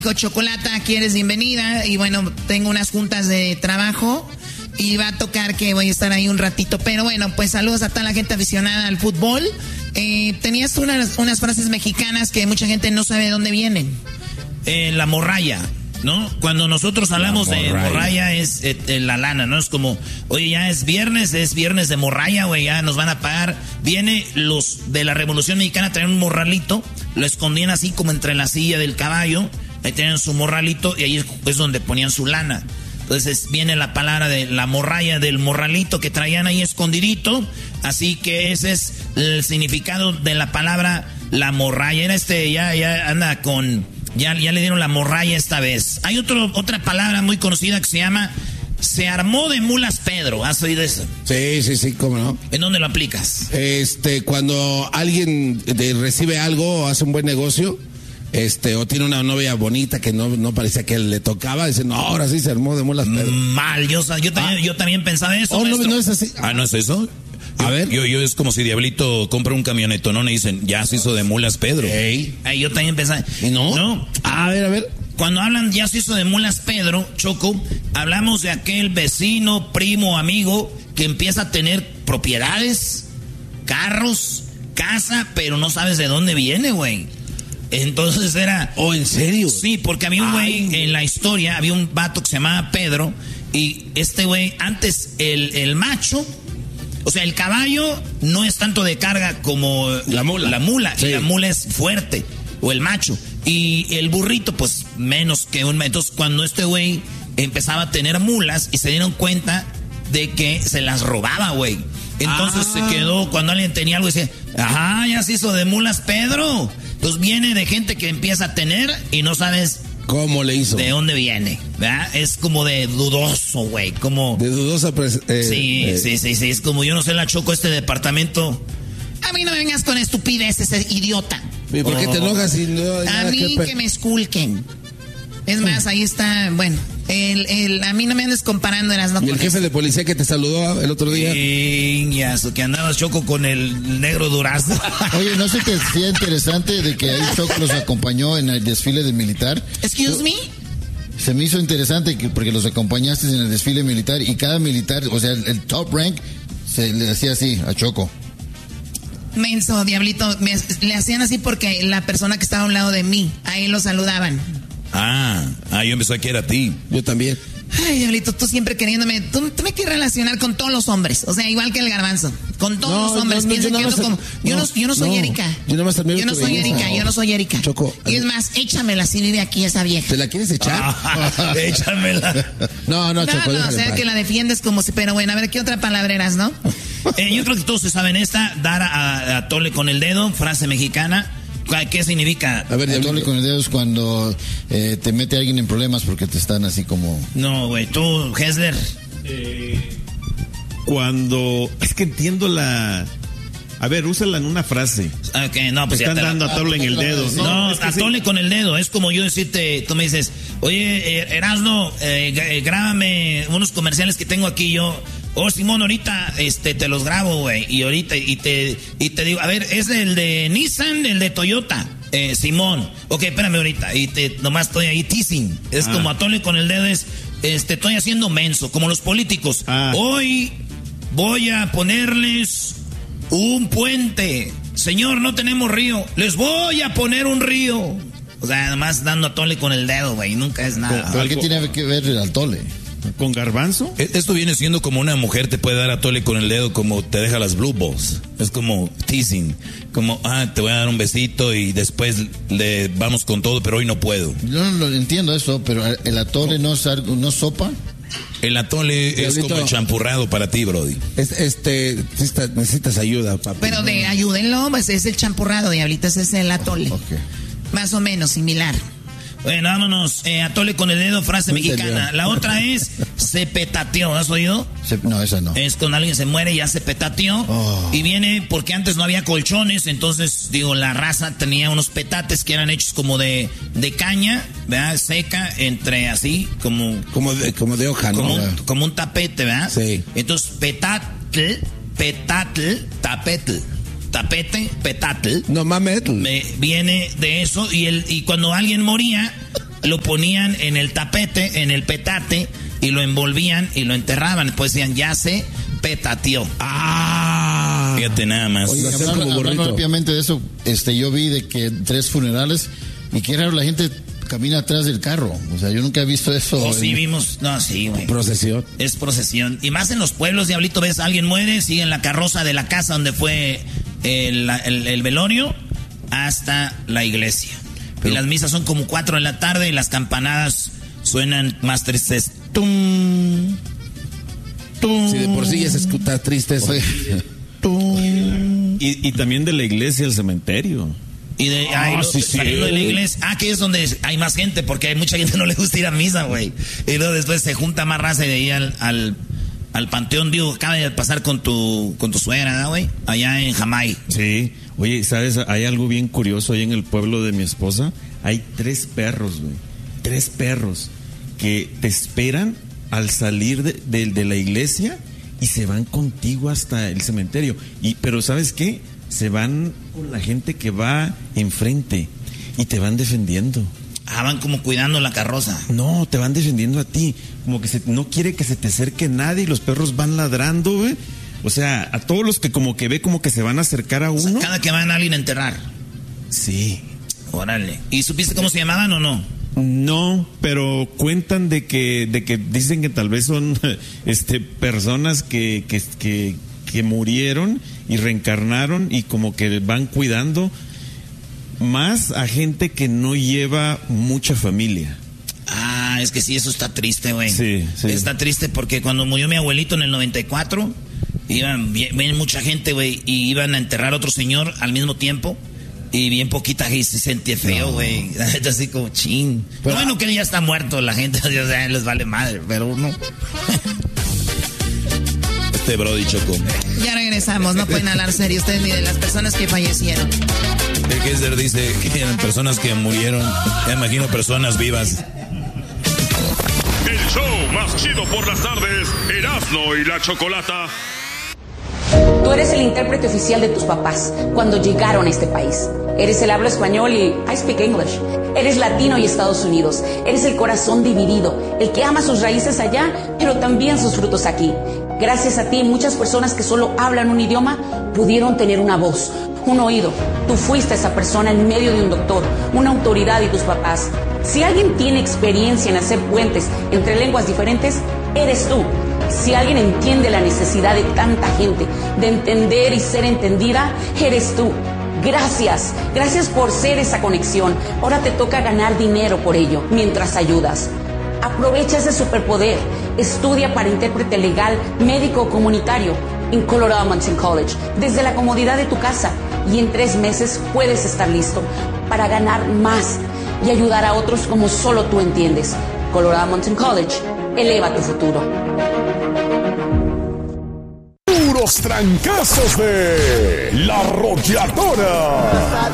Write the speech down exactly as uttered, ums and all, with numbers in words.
Chocolata, aquí eres bienvenida. Y bueno, tengo unas juntas de trabajo y va a tocar que voy a estar ahí un ratito. Pero bueno, pues saludos a toda la gente aficionada al fútbol. Eh, tenías unas, unas frases mexicanas que mucha gente no sabe de dónde vienen. Eh, la morralla, ¿no? Cuando nosotros hablamos morralla. de morralla es eh, eh, la lana, ¿no? Es como, oye, ya es viernes, es viernes de morralla, güey, ya nos van a pagar. Viene los de la Revolución Mexicana, traen un morralito, lo escondían así como entre la silla del caballo. Ahí tenían su morralito y ahí es donde ponían su lana. Entonces viene la palabra de la morralla, del morralito que traían ahí escondidito. Así que ese es el significado de la palabra la morralla. Era este, ya, ya anda con, ya, ya le dieron la morralla esta vez. Hay otro, otra palabra muy conocida que se llama se armó de mulas Pedro. ¿Has oído eso? Sí, sí, sí, cómo no. ¿En dónde lo aplicas? Este, cuando alguien de, recibe algo o hace un buen negocio. Este, o tiene una novia bonita que no, no parecía que le tocaba, dice, no, ahora sí se armó de mulas Pedro. Mal, yo, yo, también, ah. yo también pensaba eso. Oh, no, no es así. Ah, ¿no es eso? A yo, ver. Yo, yo es como si Diablito compra un camionetón, ¿no? Y dicen, ya se hizo de mulas Pedro. Ey. Ay, yo también pensaba. ¿Y no? No. A ver, a ver. Cuando hablan ya se hizo de mulas Pedro, Choco, hablamos de aquel vecino, primo, amigo, que empieza a tener propiedades, carros, casa, pero no sabes de dónde viene, güey. Entonces era... ¿Oh, en serio? Sí, porque había un güey en la historia, había un vato que se llamaba Pedro, y este güey, antes el, el macho, o sea, el caballo no es tanto de carga como la mula. La mula, sí. Y la mula es fuerte, o el macho. Y el burrito, pues, menos que un... Entonces, cuando este güey empezaba a tener mulas, y se dieron cuenta de que se las robaba, güey. Entonces ah. se quedó, cuando alguien tenía algo, decía, ajá, ya se hizo de mulas Pedro. Entonces viene de gente que empieza a tener y no sabes cómo le hizo, de dónde viene, ¿verdad? Es como de dudoso, güey, como de dudosa pres eh, sí, eh. sí, sí, sí, es como yo no sé la Choco este departamento. A mí no me vengas con estupideces, idiota. ¿Y por qué te enojas si no hay A nada mí que, que me esculquen. Es más, ahí está, bueno, el, el, a mí no me andes comparando, eras no. ¿Y el jefe de policía que te saludó el otro día? Niñas, que andabas, Choco, con el negro Durazno. Oye, ¿no se te hacía interesante de que ahí Choco los acompañó en el desfile de militar? Excuse me. Se me hizo interesante que, porque los acompañaste en el desfile militar y cada militar, o sea, el, el top rank, se le hacía así a Choco. Menso, diablito, me, le hacían así porque la persona que estaba a un lado de mí, ahí lo saludaban. Ah, ah, yo pensé que era a ti. Yo también. Ay, diablito, tú siempre queriéndome, tú, tú me quieres relacionar con todos los hombres, o sea, igual que el garbanzo, con todos no, los hombres. No, no, Piensa yo, que yo, como, yo, no, yo no soy no, Erika. Yo no, yo no soy Erika, no. yo no soy Erika. Choco. Y es más, échamela si vive aquí esa vieja. ¿Te la quieres echar? Ah, échamela. No, no, Choco. No, no, o sea, que la defiendes como si, pero bueno, a ver, ¿qué otra palabra eras, no? eh, yo creo que todos se saben esta, dar a, a tole con el dedo, frase mexicana. ¿Qué significa? A ver, tole con el dedo es cuando eh, te mete alguien en problemas porque te están así como... No, güey, tú, Hessler. Eh, cuando... Es que entiendo la... A ver, úsala en una frase. Ok, no, pues te están dando la... a tole en el dedo. No, no es a tole sí. con el dedo. Es como yo decirte, tú me dices, oye, eh, Erasno, eh, grábame unos comerciales que tengo aquí yo. Oh, Simón, ahorita este, te los grabo, güey. Y ahorita, y te, y te digo, a ver, es el de Nissan, el de Toyota. Eh, Simón. Ok, espérame ahorita. Y te, nomás estoy ahí teasing. Es ah. como atole con el dedo, es, este, estoy haciendo menso, como los políticos. Ah. Hoy voy a ponerles un puente. Señor, no tenemos río. Les voy a poner un río. O sea, nomás dando atole con el dedo, güey. Nunca es nada. ¿Pero qué tiene que ver el atole? ¿Con garbanzo? Esto viene siendo como una mujer te puede dar a tole con el dedo como te deja las blue balls. Es como teasing. Como, ah, te voy a dar un besito y después le vamos con todo, pero hoy no puedo. Yo no lo entiendo eso, pero el atole no es, no sopa. El atole es como el champurrado para ti, Brody. Es, este, necesitas, necesitas ayuda, papi. Pero de ayúdenlo, pues es el champurrado, diablita, ese es el atole. Okay. Más o menos, similar. Bueno, vámonos, eh, atole con el dedo, frase Muy mexicana. Serio. La otra es, se petateó, ¿has oído? Se, no, esa no. Es cuando alguien se muere, ya se petateó. Oh. Y viene porque antes no había colchones, entonces, digo, la raza tenía unos petates que eran hechos como de, de caña, ¿verdad? Seca, entre así, como... Como de, como de hoja, como ¿no? Un, como un tapete, ¿verdad? Sí. Entonces, petatl, petatl, tapetl. Tapete, petatl. No mames. Me viene de eso y el y cuando alguien moría, lo ponían en el tapete, en el petate, y lo envolvían y lo enterraban. Pues decían, ya se petateó. Ah, fíjate nada más. Oye, hablando, hablando rápidamente de eso, este, yo vi de que tres funerales, y qué raro, la gente camina atrás del carro. O sea, yo nunca he visto eso. Oh, sí, en... vimos. No, sí, güey. Procesión. Es procesión. Y más en los pueblos, Diablito, ves, alguien muere, sigue en la carroza de la casa donde fue el, el, el velorio hasta la iglesia. Pero... y las misas son como cuatro de la tarde y las campanadas suenan más tristes. ¡Tum! Si de por sí ya se escucha triste eso. Y, y también de la iglesia al cementerio. Y de, ay, ah, lo, sí, sí. saliendo de la iglesia. Ah, que es donde hay más gente, porque hay mucha gente que no le gusta ir a misa, güey. Y luego después se junta más raza y de ahí al, al, al panteón, digo, acaba de pasar con tu, con tu suegra, ¿no, güey? Allá en Jamay. Sí. Oye, ¿sabes? Hay algo bien curioso ahí en el pueblo de mi esposa. Hay tres perros, güey. Tres perros que te esperan al salir de, de, de la iglesia y se van contigo hasta el cementerio. Y, pero ¿sabes qué? Se van con la gente que va enfrente y te van defendiendo. Ah, van como cuidando la carroza. No, te van defendiendo a ti. Como que se, no quiere que se te acerque nadie y los perros van ladrando, güey. O sea, a todos los que como que ve como que se van a acercar a uno. O sea, cada que van a alguien a enterrar. Sí. Órale. ¿Y supiste cómo se llamaban o no? No, pero cuentan de que, de que dicen que tal vez son este personas que, que, que, que murieron y reencarnaron y como que van cuidando más a gente que no lleva mucha familia. Ah, es que sí, eso está triste, güey. Sí, sí. Está triste porque cuando murió mi abuelito en el noventa y cuatro, iban bien, bien mucha gente, güey, y iban a enterrar a otro señor al mismo tiempo. Y bien poquita gente se sentía feo, güey. No. Así como chin. Pero bueno, que ya está muerto la gente, o sea, les vale madre, pero uno. Este Brody Choco. Ya regresamos, no pueden hablar serio ustedes ni de las personas que fallecieron. El Kaiser dice que eran personas que murieron. Ya imagino personas vivas. El show más chido por las tardes, Erasmo y la Chocolata. Tú eres el intérprete oficial de tus papás cuando llegaron a este país. Eres el habla español y I speak English. Eres latino y Estados Unidos. Eres el corazón dividido, el que ama sus raíces allá, pero también sus frutos aquí. Gracias a ti, muchas personas que solo hablan un idioma pudieron tener una voz, un oído. Tú fuiste esa persona en medio de un doctor, una autoridad y tus papás. Si alguien tiene experiencia en hacer puentes entre lenguas diferentes, eres tú. Si alguien entiende la necesidad de tanta gente, de entender y ser entendida, eres tú. Gracias, gracias por ser esa conexión. Ahora te toca ganar dinero por ello, mientras ayudas. Aprovecha ese superpoder. Estudia para intérprete legal, médico o comunitario en Colorado Mountain College, desde la comodidad de tu casa. Y en tres meses puedes estar listo para ganar más y ayudar a otros como solo tú entiendes. Colorado Mountain College, eleva tu futuro. Puros trancazos de La Arrolladora.